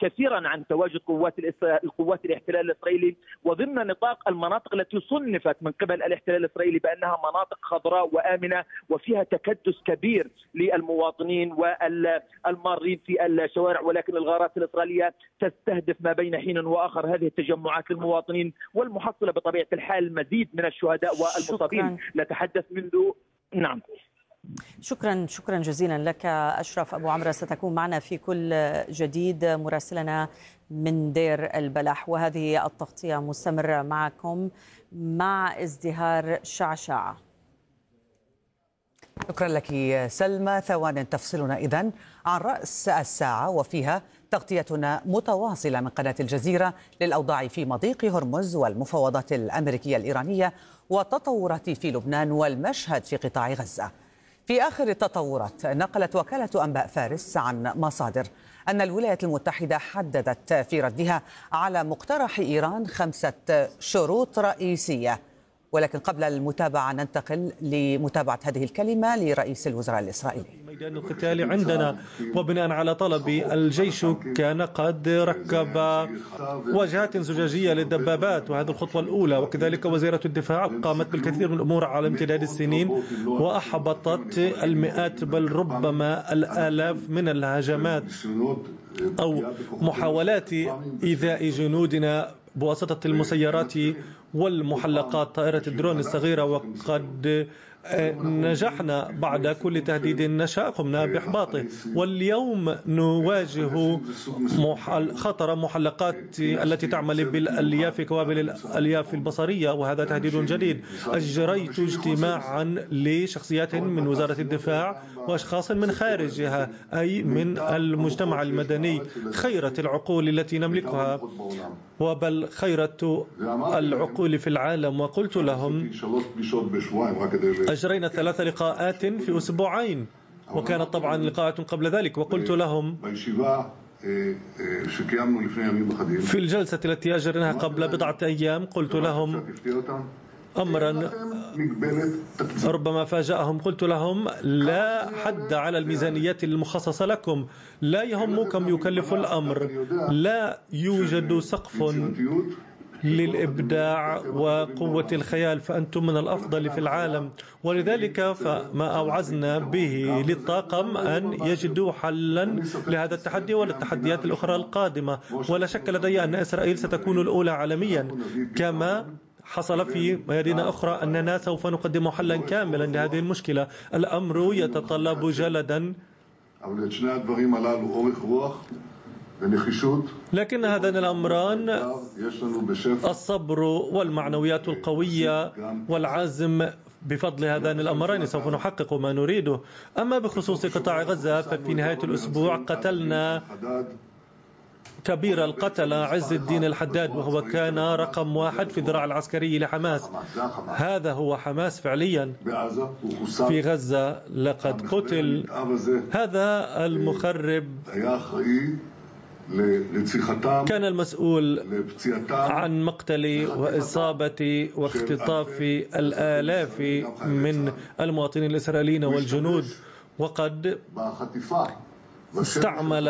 كثيرا عن تواجد القوات الاحتلال الإسرائيلي، وضمن نطاق المناطق التي صنفت من قبل الاحتلال الإسرائيلي بأنها مناطق خضراء وآمنة وفيها تكدس كبير للمواطنين والمارين في الشوارع. ولكن الغارات الإسرائيلية تستهدف ما بين حين وآخر هذه التجمعات للمواطنين، والمحصلة بطبيعة الحال المزيد من الشهداء والمصابين. نتحدث منذ نعم. شكرا جزيلا لك أشرف أبو عمرو، ستكون معنا في كل جديد مراسلنا من دير البلح، وهذه التغطية مستمرة معكم مع ازدهار شعشعة. شكرا لك سلمى. ثوان تفصلنا إذن عن رأس الساعة، وفيها تغطيتنا متواصلة من قناة الجزيرة للأوضاع في مضيق هرمز والمفاوضات الأمريكية الإيرانية والتطورات في لبنان والمشهد في قطاع غزة. في آخر التطورات، نقلت وكالة أنباء فارس عن مصادر أن الولايات المتحدة حددت في ردها على مقترح إيران 5 شروط رئيسية. ولكن قبل المتابعة ننتقل لمتابعة هذه الكلمة لرئيس الوزراء الإسرائيلي. ميدان القتال عندنا، وبناء على طلب الجيش كان قد ركب واجهات زجاجية للدبابات، وهذه الخطوة الأولى. وكذلك وزيرة الدفاع قامت بالكثير من الأمور على امتداد السنين، وأحبطت المئات بل ربما الآلاف من الهجمات أو محاولات إيذاء جنودنا بواسطة المسيرات والمحلقات طائرة الدرون الصغيرة. وقد نجحنا بعد كل تهديد نشأ قمنا بإحباطه، واليوم نواجه خطر محلقات التي تعمل بالألياف كوابل الألياف البصرية، وهذا تهديد جديد. أجريت اجتماعا لشخصيات من وزارة الدفاع وأشخاص من خارجها، أي من المجتمع المدني، خيرة العقول التي نملكها وبل خيرة العقول في العالم. وقلت لهم أجرينا 3 لقاءات في أسبوعين، وكانت طبعا لقاءات قبل ذلك. وقلت لهم في الجلسة التي أجرناها قبل بضعة أيام، قلت لهم أمرا ربما فاجأهم. قلت لهم لا حد على الميزانيات المخصصة لكم، لا يهمكم يكلف الأمر، لا يوجد سقف للإبداع وقوة الخيال، فأنتم من الأفضل في العالم. ولذلك فما أوعزنا به للطاقم أن يجدوا حلا لهذا التحدي وللتحديات الأخرى القادمة. ولا شك لدي أن إسرائيل ستكون الأولى عالميا، كما حصل في ميادين أخرى أننا سوف نقدم حلا كاملا لهذه المشكلة. الأمر يتطلب جلدا، لكن هذان الأمران الصبر والمعنويات القوية والعزم، بفضل هذان الأمرين سوف نحقق ما نريده. أما بخصوص قطاع غزة، ففي نهاية الأسبوع قتلنا كبير القتلة عز الدين الحداد، وهو كان رقم 1 في الذراع العسكري لحماس. هذا هو حماس فعليا في غزة. لقد قتل هذا المخرب، كان المسؤول عن مقتل وإصابة واختطاف الآلاف من المواطنين الإسرائيليين والجنود، وقد استعمل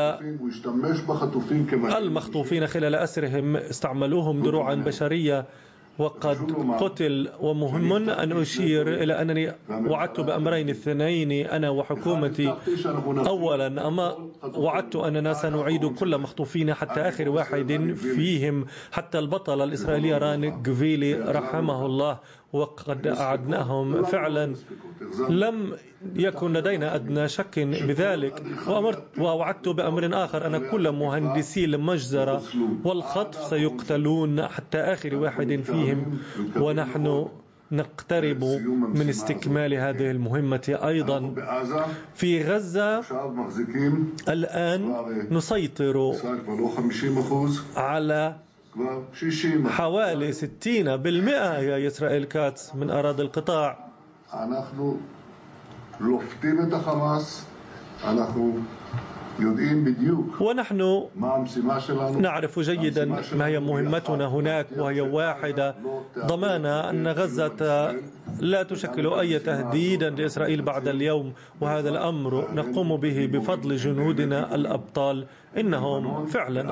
المخطوفين خلال أسرهم، استعملوهم دروعا بشرية وقد قتل. ومهم أن أشير إلى أنني وعدت بأمرين اثنين أنا وحكومتي. أولا، أما وعدت أننا سنعيد كل مخطوفين حتى آخر واحد فيهم، حتى البطل الإسرائيلي ران جفيلي رحمه الله، وقد أعدناهم فعلا، لم يكن لدينا أدنى شك بذلك. ووعدت بأمر آخر، أن كل مهندسي المجزرة والخطف سيقتلون حتى آخر واحد فيهم، ونحن نقترب من استكمال هذه المهمة أيضا. في غزة الآن نسيطر على حوالي 60% يا إسرائيل كاتس من أراضي القطاع. ونحن نعرف جيدا ما هي مهمتنا هناك، وهي واحدة: ضمان أن غزة لا تشكل أي تهديدا لإسرائيل بعد اليوم. وهذا الأمر نقوم به بفضل جنودنا الأبطال، إنهم فعلا